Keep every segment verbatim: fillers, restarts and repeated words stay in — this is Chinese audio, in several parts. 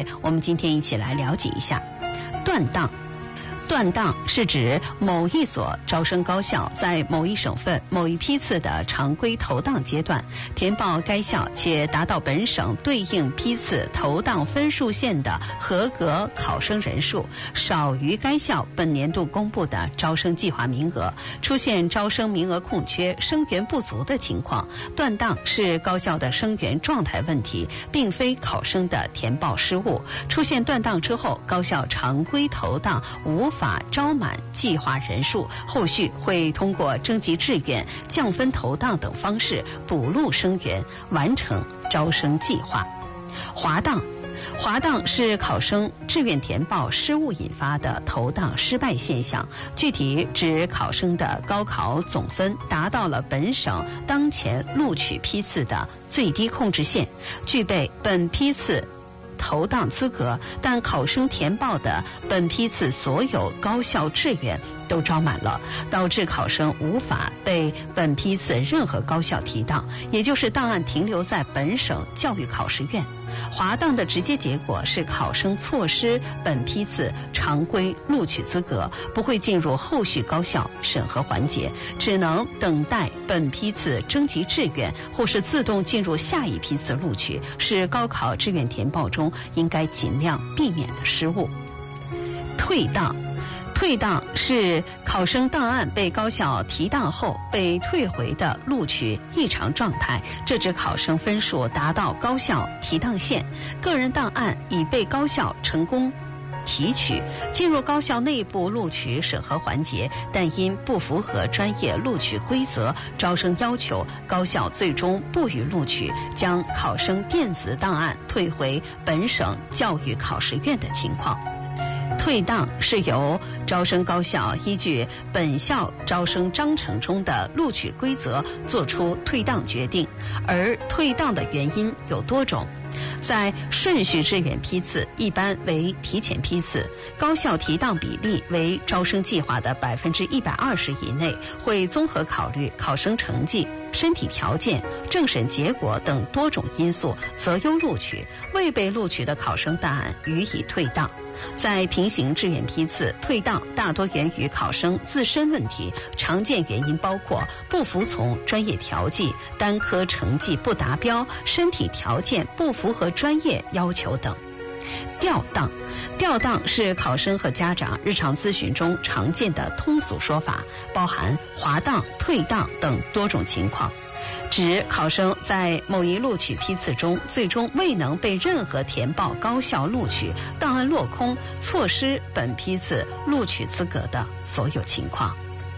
我们今天一起来了解一下断档。断档是指某一所招生高校在某一省份某一批次的常规投档阶段，填报该校且达到本省对应批次投档分数线的合格考生人数少于该校本年度公布的招生计划名额，出现招生名额空缺、生源不足的情况。断档是高校的生源状态问题，并非考生的填报失误。出现断档之后，高校常规投档无法法招满计划人数，后续会通过征集志愿、降分投档等方式补录生源，完成招生计划。滑档滑档是考生志愿填报失误引发的投档失败现象，具体指考生的高考总分达到了本省当前录取批次的最低控制线，具备本批次投档资格，但考生填报的本批次所有高校志愿都招满了，导致考生无法被本批次任何高校提档，也就是档案停留在本省教育考试院。滑档的直接结果是考生错失本批次常规录取资格，不会进入后续高校审核环节，只能等待本批次征集志愿或是自动进入下一批次录取，是高考志愿填报中应该尽量避免的失误。退档退档是考生档案被高校提档后被退回的录取异常状态，这指考生分数达到高校提档线，个人档案已被高校成功提取，进入高校内部录取审核环节，但因不符合专业录取规则、招生要求，高校最终不予录取，将考生电子档案退回本省教育考试院的情况。退档是由招生高校依据本校招生章程中的录取规则作出退档决定，而退档的原因有多种。在顺序志愿批次一般为提前批次，高校提档比例为招生计划的百分之一百二十以内，会综合考虑考生成绩、身体条件、政审结果等多种因素择优录取，未被录取的考生档案予以退档。在平行志愿批次，退档大多源于考生自身问题，常见原因包括不服从专业调剂、单科成绩不达标、身体条件不符合专业要求等。调档调档是考生和家长日常咨询中常见的通俗说法，包含滑档、退档等多种情况，指考生在某一录取批次中最终未能被任何填报高校录取，档案落空，错失本批次录取资格的所有情况。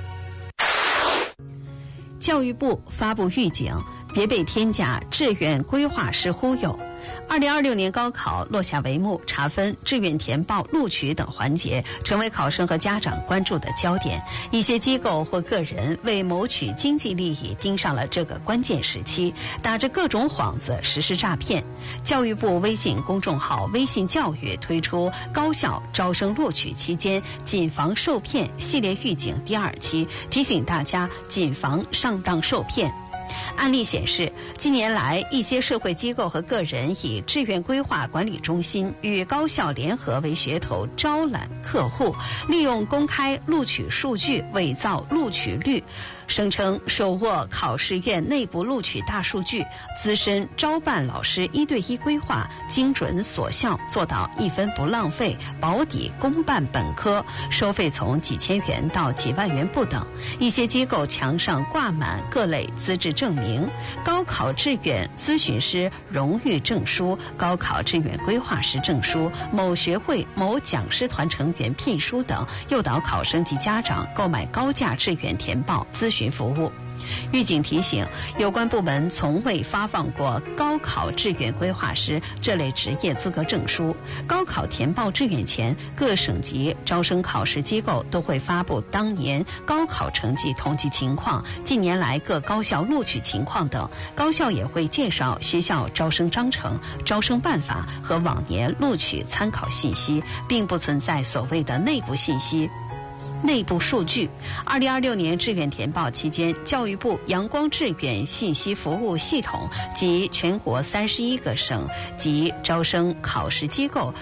教育部发布预警，别被天价志愿规划师忽悠。二零二六年高考落下帷幕，查分、志愿填报、录取等环节成为考生和家长关注的焦点。一些机构或个人为谋取经济利益，盯上了这个关键时期，打着各种幌子实施诈骗。教育部微信公众号“微信教育”推出高校招生录取期间谨防受骗系列预警第二期，提醒大家谨防上当受骗。案例显示，近年来一些社会机构和个人以志愿规划管理中心与高校联合为噱头招揽客户，利用公开录取数据伪造录取率，声称手握考试院内部录取大数据，资深招办老师一对一规划，精准锁校，做到一分不浪费，保底公办本科，收费从几千元到几万元不等。一些机构墙上挂满各类资质证明，高考志愿咨询师荣誉证书、高考志愿规划师证书、某学会某讲师团成员聘书等，诱导考生及家长购买高价志愿填报咨询服务。预警提醒，有关部门从未发放过高考志愿规划师这类职业资格证书。高考填报志愿前，各省级招生考试机构都会发布当年高考成绩统计情况、近年来各高校录取情况等。高校也会介绍学校招生章程、招生办法和往年录取参考信息，并不存在所谓的内部信息、内部数据。二零二六年志愿填报期间，教育部阳光志愿信息服务系统及全国三十一个省级招生考试机构